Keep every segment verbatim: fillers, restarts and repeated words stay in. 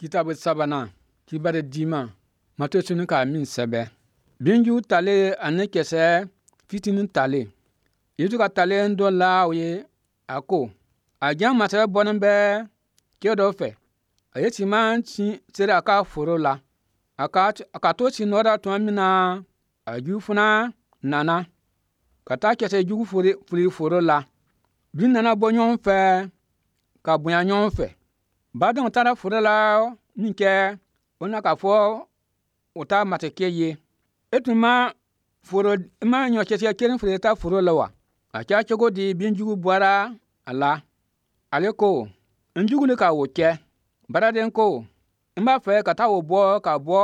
Kitabu sabana kibare dima mato sunu ka min sebe binju tale ane kese fitinin tale yitu ka tale ndo la oye ako agyan mata bonen be kedo fe ayeti man chi sere aka foro la aka aka to chi noda to amina aju funa nana kata kese jugu furi furi foro la bin nana bo nyon fe ka buya nyon fe badon tara foro la ninke ona ka fo uta mate keye etuma foro ma nyo kese keren foro ta foro la wa acha chogo di binjugu bwara ala aleko njugu ne ka woke baraden ko mba fe ka ta wo bo ka bo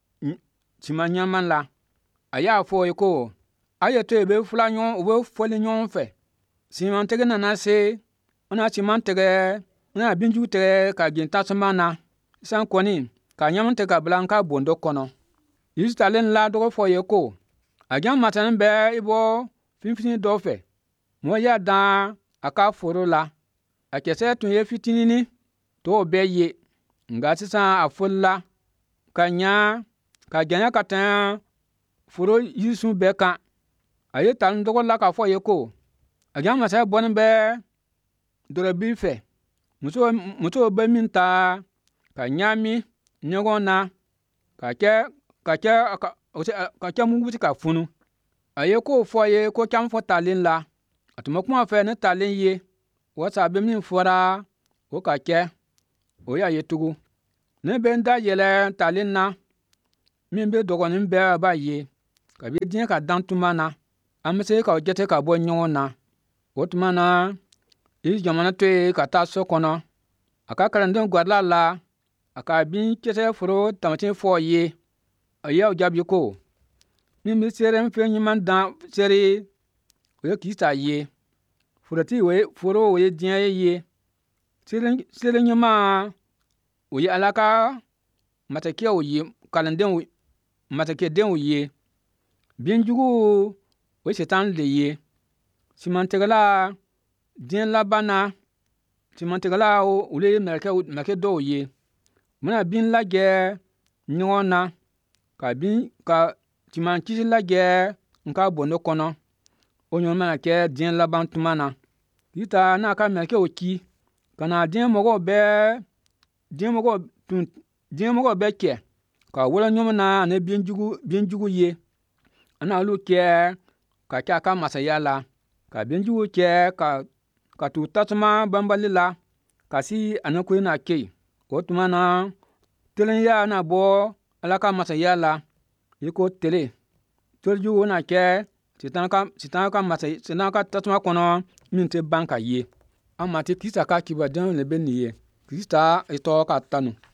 timanyaman la aya fo yeko aye to be fula nyon obe fole nyon fe siman tege na na se ona siman tege na binjugu tege ka ginta samana san koni ka nyam tege ka blanka bondo kono yistalen la dogo fo yeko agyan matan be ibo finfini do fe mo ya da aka foro la akese tun ye fitinini to be ye nga sisa afulla kanya ka ganya katan foro yisu be kan aye tan dogo la ka fo yeko agyan masa bon be dore bi fe muso muso be minta ka nyami nyogona ka ke ka ke ka ke mungu ka funu aye ko fo ye ko kam fo talin la atuma kuma fe ne talin ye wasa be min fora o ka ke o ya yetugu ne be nda yele talin na min be dogonin be ba ye ka be din ka dan tumana amse ka jete ka bo nyona o tumana i jamana to ka ta so kono aka karandon gwadla la aka bin kese foro tamatin fo ye aya o jabi ko min mi sere mfe nyiman dan sere o kisa ye foro ti we foro we din ye sere sere nyama o ye alaka matake o ye kalanden matake den o ye binjugu we setan le ye simantegala din labana simantegala o ule merke merke do ye muna bin lage nyona ka bin ka timan kisi lage nka bono kono onyo mana ke din laban tumana yita na ka merke o ki kana din mogo be din mogo tun din mogo be ke ka wala nyomna ne binjugu binjugu ye ana lu ke ka ka ka masayala ka binjugu ke ka ka tu tatuma bambalila kasi anaku na ke o tumana telen ya na bo alaka masayala yiko tele tolju na ke sitan ka sitan ka masay sitan ka tatuma kono min te banka ye amati kisa ka kiba dan le beniye krista ito ka tanu